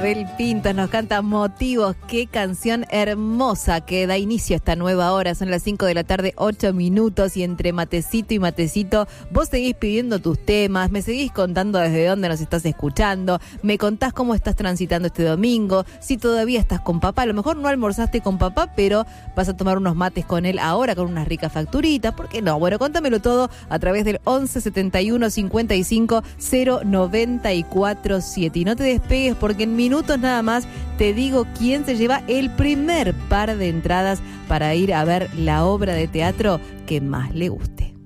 Abel Pintos nos canta Motivos. Qué canción hermosa que da inicio a esta nueva hora. Son las 5 de la tarde, 8 minutos, y entre matecito y matecito vos seguís pidiendo tus temas, me seguís contando desde dónde nos estás escuchando, me contás cómo estás transitando este domingo, si todavía estás con papá. A lo mejor no almorzaste con papá, pero vas a tomar unos mates con él ahora con unas ricas facturitas. ¿Por qué no? Bueno, contámelo todo a través del 11 71 55 094 7. Y no te despegues, porque en minutos nada más te digo quién se lleva el primer par de entradas para ir a ver la obra de teatro que más le guste.